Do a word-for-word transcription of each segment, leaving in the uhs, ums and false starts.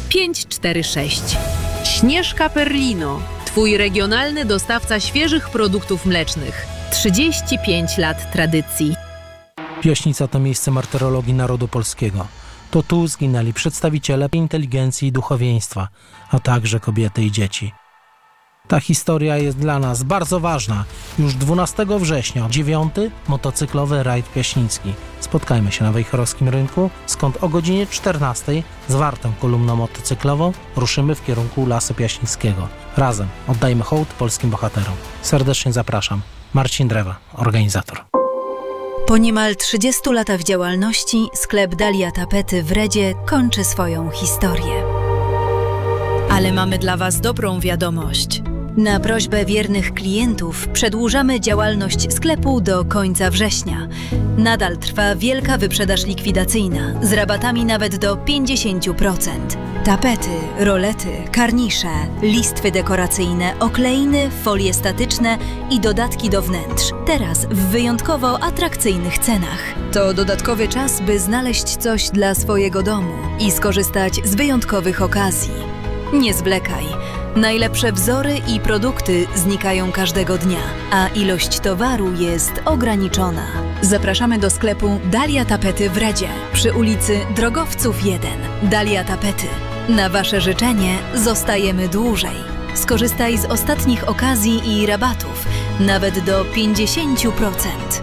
pięć cztery sześć. Śnieżka Perlino, Twój regionalny dostawca świeżych produktów mlecznych. trzydzieści pięć lat tradycji. Piaśnica to miejsce martyrologii narodu polskiego. To tu zginęli przedstawiciele inteligencji i duchowieństwa, a także kobiety i dzieci. Ta historia jest dla nas bardzo ważna. Już dwunastego września, dziewiąty motocyklowy rajd piaśnicki. Spotkajmy się na Wejherowskim Rynku, skąd o godzinie czternastej zwartą kolumną motocyklową ruszymy w kierunku Lasu Piaśnickiego. Razem oddajmy hołd polskim bohaterom. Serdecznie zapraszam. Marcin Drewa, organizator. Po niemal trzydziestu latach działalności sklep Dalia Tapety w Redzie kończy swoją historię. Ale mamy dla Was dobrą wiadomość. Na prośbę wiernych klientów przedłużamy działalność sklepu do końca września. Nadal trwa wielka wyprzedaż likwidacyjna z rabatami nawet do pięćdziesiąt procent. Tapety, rolety, karnisze, listwy dekoracyjne, okleiny, folie statyczne i dodatki do wnętrz. Teraz w wyjątkowo atrakcyjnych cenach. To dodatkowy czas, by znaleźć coś dla swojego domu i skorzystać z wyjątkowych okazji. Nie zwlekaj. Najlepsze wzory i produkty znikają każdego dnia, a ilość towaru jest ograniczona. Zapraszamy do sklepu Dalia Tapety w Redzie przy ulicy Drogowców jeden. Dalia Tapety. Na Wasze życzenie zostajemy dłużej. Skorzystaj z ostatnich okazji i rabatów, nawet do pięćdziesiąt procent.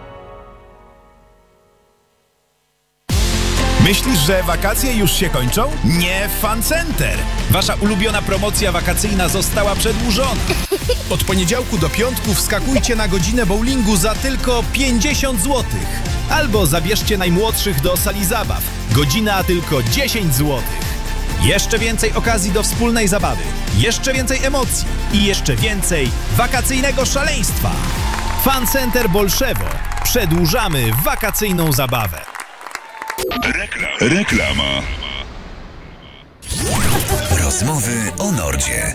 Myślisz, że wakacje już się kończą? Nie w Fun Center! Wasza ulubiona promocja wakacyjna została przedłużona. Od poniedziałku do piątku wskakujcie na godzinę bowlingu za tylko pięćdziesiąt złotych. Albo zabierzcie najmłodszych do sali zabaw. Godzina tylko dziesięć złotych. Jeszcze więcej okazji do wspólnej zabawy. Jeszcze więcej emocji. I jeszcze więcej wakacyjnego szaleństwa. Fun Center Bolszewo. Przedłużamy wakacyjną zabawę. Rekla- Reklama. Rozmowy o Nordzie.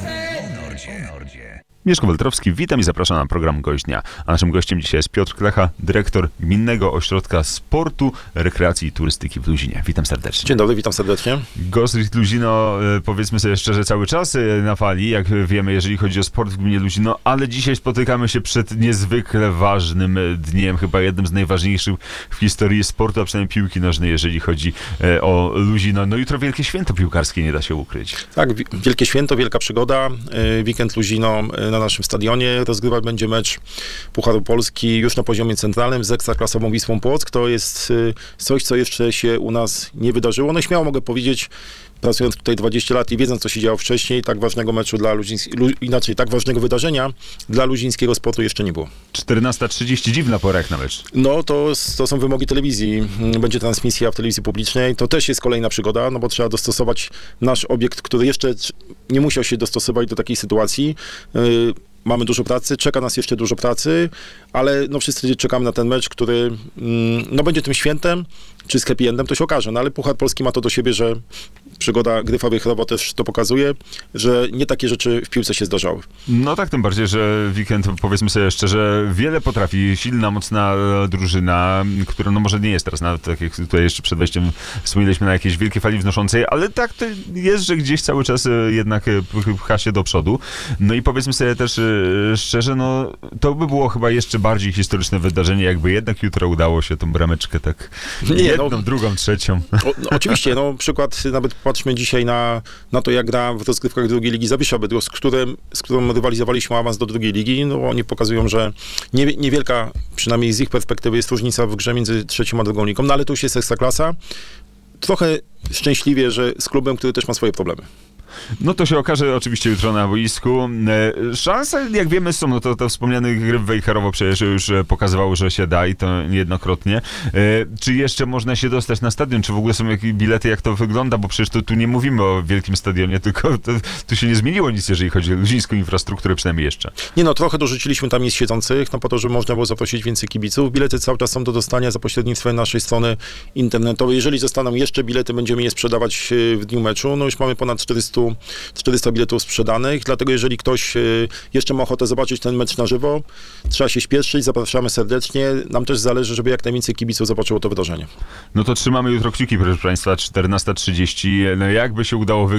Mieszko Weltrowski, witam i zapraszam na program Gość Dnia. A naszym gościem dzisiaj jest Piotr Klecha, dyrektor Gminnego Ośrodka Sportu, Rekreacji i Turystyki w Luzinie. Witam serdecznie. Dzień dobry, witam serdecznie. Gosricht Luzino, powiedzmy sobie szczerze, cały czas na fali, jak wiemy, jeżeli chodzi o sport w gminie Luzino, ale dzisiaj spotykamy się przed niezwykle ważnym dniem, chyba jednym z najważniejszych w historii sportu, a przynajmniej piłki nożnej, jeżeli chodzi o Luzino. No jutro wielkie święto piłkarskie, nie da się ukryć. Tak, wielkie święto, wielka przygoda. Weekend Luzino na naszym stadionie. Rozgrywać będzie mecz Pucharu Polski już na poziomie centralnym z ekstraklasową Wisłą Płock. To jest coś, co jeszcze się u nas nie wydarzyło. No śmiało mogę powiedzieć, pracując tutaj dwadzieścia lat i wiedząc, co się działo wcześniej, tak ważnego meczu dla Luzińskiego, inaczej, tak ważnego wydarzenia dla luzińskiego sportu jeszcze nie było. czternasta trzydzieści, dziwna pora jak na mecz. No to, to są wymogi telewizji. Będzie transmisja w telewizji publicznej. To też jest kolejna przygoda, no bo trzeba dostosować nasz obiekt, który jeszcze nie musiał się dostosować do takiej sytuacji. Yy, Mamy dużo pracy, czeka nas jeszcze dużo pracy, ale no wszyscy czekamy na ten mecz, który mm, no będzie tym świętem, czy z happy endem, to się okaże. No ale Puchar Polski ma to do siebie, że przygoda Gryfa Wejherowa też to pokazuje, że nie takie rzeczy w piłce się zdarzały. No tak, tym bardziej, że weekend, powiedzmy sobie szczerze, wiele potrafi. Silna, mocna drużyna, która no może nie jest teraz, nawet tak jak tutaj jeszcze przed wejściem wspomnieliśmy, na jakiejś wielkiej fali wznoszącej, ale tak to jest, że gdzieś cały czas jednak pcha się do przodu. No i powiedzmy sobie też szczerze, no to by było chyba jeszcze bardziej historyczne wydarzenie, jakby jednak jutro udało się tą brameczkę tak nie, jedną, no, drugą, trzecią. O, no, oczywiście, no przykład, nawet patrzmy dzisiaj na, na to, jak gra w rozgrywkach drugiej ligi Zawisza Bydgoszcz, z, którym, z którą rywalizowaliśmy o awans do drugiej ligi. No oni pokazują, że nie, niewielka, przynajmniej z ich perspektywy, jest różnica w grze między trzecią a drugą ligą, no ale tu już jest ekstraklasa. Trochę szczęśliwie, że z klubem, który też ma swoje problemy. No to się okaże oczywiście jutro na boisku. Szanse, jak wiemy, są. No to, to wspomniany Gryf Wejherowo przecież już pokazywał, że się da i to niejednokrotnie. Czy jeszcze można się dostać na stadion? Czy w ogóle są jakieś bilety? Jak to wygląda? Bo przecież to, tu nie mówimy o wielkim stadionie, tylko to, tu się nie zmieniło nic, jeżeli chodzi o luzińską infrastrukturę, przynajmniej jeszcze. Nie no, trochę dorzuciliśmy tam miejsc siedzących, no po to, żeby można było zaprosić więcej kibiców. Bilety cały czas są do dostania za pośrednictwem naszej strony internetowej. Jeżeli zostaną jeszcze bilety, będziemy je sprzedawać w dniu meczu. No już mamy ponad czterysta czterysta biletów sprzedanych, dlatego jeżeli ktoś jeszcze ma ochotę zobaczyć ten mecz na żywo, trzeba się śpieszyć, zapraszamy serdecznie. Nam też zależy, żeby jak najwięcej kibiców zobaczyło to wydarzenie. No to trzymamy jutro kciuki, proszę Państwa, czternasta trzydzieści. No jakby się udało wygrać